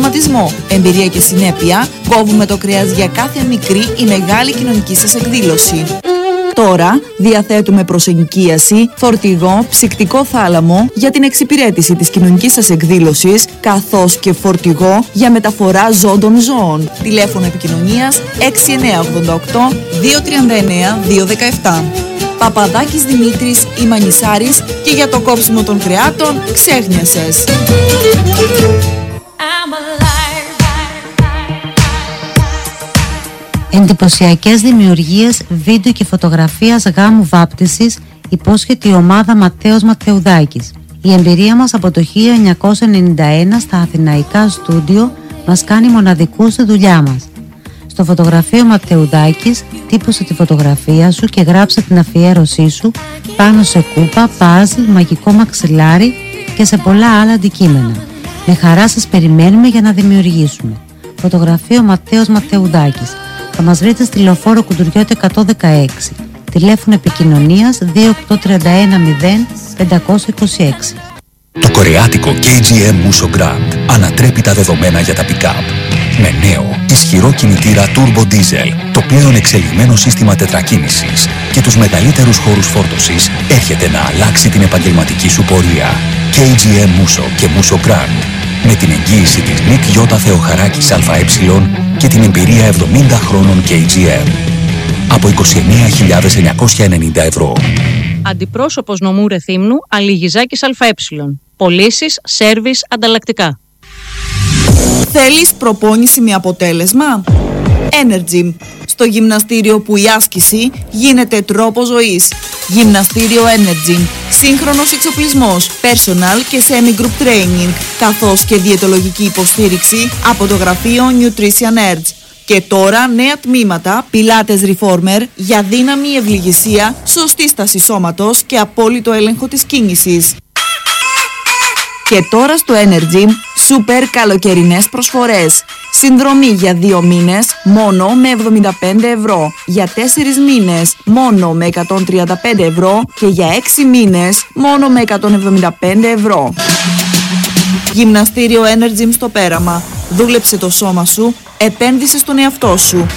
τραυματισμό, εμπειρία και συνέπεια, κόβουμε το κρέας για κάθε μικρή ή μεγάλη κοινωνική σας εκδήλωση. Τώρα διαθέτουμε προσενοικίαση, φορτηγό, ψυκτικό θάλαμο για την εξυπηρέτηση της κοινωνικής σας εκδήλωσης, καθώς και φορτηγό για μεταφορά ζών των ζώων. Τηλέφωνο επικοινωνίας 6988 239 217. Παπαδάκης Δημήτρης ή Μανισάρης, και για το κόψιμο των κρεάτων Ξέχνιασες. Εντυπωσιακές δημιουργίες βίντεο και φωτογραφίας γάμου βάπτισης υπόσχεται η ομάδα Ματέος Ματεουδάκης. Η εμπειρία μας από το 1991 στα αθηναϊκά στούντιο μας κάνει μοναδικούς στη δουλειά μας. Στο φωτογραφείο Ματεουδάκης τύπωσε τη φωτογραφία σου και γράψε την αφιέρωσή σου πάνω σε κούπα, παζλ, μαγικό μαξιλάρι και σε πολλά άλλα αντικείμενα. Με χαρά σας περιμένουμε για να δημιουργήσουμε. Φωτογραφείο Ματέος Ματεουδάκης. Θα μας βρείτε στη Λεωφόρο Κουντουριώτη 116. Τηλέφωνο επικοινωνίας 28310 526. Το κορεάτικο KGM Musso Grand ανατρέπει τα δεδομένα για τα pick-up. Με νέο, ισχυρό κινητήρα Turbo Diesel, το πλέον εξελιγμένο σύστημα τετρακίνησης και τους μεγαλύτερους χώρους φόρτωσης, έρχεται να αλλάξει την επαγγελματική σου πορεία. KGM Musso και Musso Grand. Με την εγγύηση της Νίκ Γιώτα Θεοχαράκης ΑΕ και την εμπειρία 70 χρόνων KGM. Από 29.990 ευρώ. Αντιπρόσωπος νομού Ρεθύμνου Αλιγιζάκης ΑΕ. Πωλήσεις, σέρβις, ανταλλακτικά. Θέλεις προπόνηση με αποτέλεσμα? Energy. Στο γυμναστήριο που η άσκηση γίνεται τρόπο ζωής. Γυμναστήριο Energy. Σύγχρονος εξοπλισμός, personal και semi-group training, καθώς και διαιτολογική υποστήριξη από το γραφείο Nutrition Edge. Και τώρα νέα τμήματα, Pilates Reformer, για δύναμη, ευληγησία, σωστή στάση σώματος και απόλυτο έλεγχο της κίνησης. Και τώρα στο Energy, super καλοκαιρινές προσφορές. Συνδρομή για 2 μήνες μόνο με 75 ευρώ, για 4 μήνες μόνο με 135 ευρώ και για 6 μήνες μόνο με 175 ευρώ. Γυμναστήριο Energy στο Πέραμα. Δούλεψε το σώμα σου, επένδυσε στον εαυτό σου.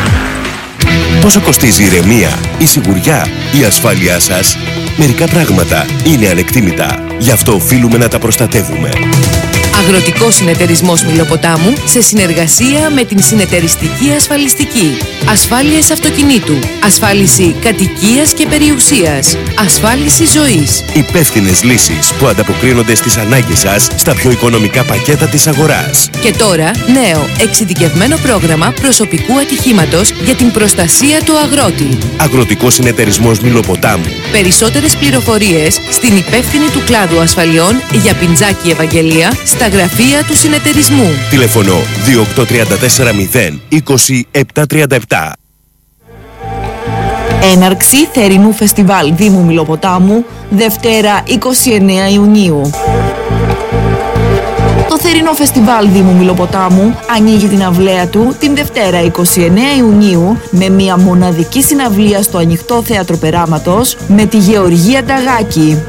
Πόσο κοστίζει η ηρεμία, η σιγουριά, η ασφάλειά σας? Μερικά πράγματα είναι ανεκτήμητα. Γι' αυτό οφείλουμε να τα προστατεύουμε. Αγροτικός Συνεταιρισμός Μηλοποτάμου σε συνεργασία με την Συνεταιριστική Ασφαλιστική. Ασφάλειες αυτοκινήτου, ασφάλιση κατοικίας και περιουσίας, ασφάλιση ζωής. Υπεύθυνες λύσεις που ανταποκρίνονται στις ανάγκες σας στα πιο οικονομικά πακέτα της αγοράς. Και τώρα νέο εξειδικευμένο πρόγραμμα προσωπικού ατυχήματος για την προστασία του αγρότη. Αγροτικός Συνεταιρισμός Μηλοποτάμου. Περισσότερες πληροφορίες στην υπεύθυνη του κλάδου ασφαλιών για Πιντζάκη Ευαγγελία στα γραφεία του συνεταιρισμού. Τηλεφωνώ 28340 20737. Έναρξη θερινού φεστιβάλ Δήμου Μηλοποτάμου, Δευτέρα 29 Ιουνίου. Το θερινό φεστιβάλ Δήμου Μηλοποτάμου ανοίγει την αυλαία του την Δευτέρα 29 Ιουνίου με μια μοναδική συναυλία στο Ανοιχτό Θέατρο Περάματος με τη Γεωργία Νταγάκη.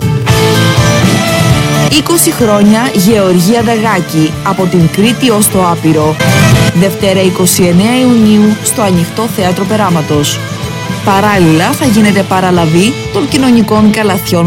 20 χρόνια Γεωργία Νταγάκη, από την Κρήτη ως το Άπειρο. Δευτέρα 29 Ιουνίου στο Ανοιχτό Θέατρο Περάματος. Παράλληλα θα γίνεται παραλαβή των κοινωνικών καλαθιών